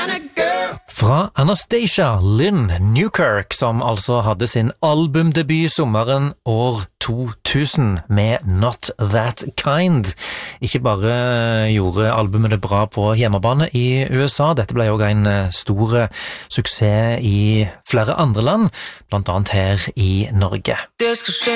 Fra Anastacia Lynn Newkirk, som altså hadde sin albumdebut sommeren år 2000 med Not That Kind. Ikke bare gjorde albumet det bra på hjemmebane i USA, dette ble også en stor suksess i flere andre land, blant annet her i Norge.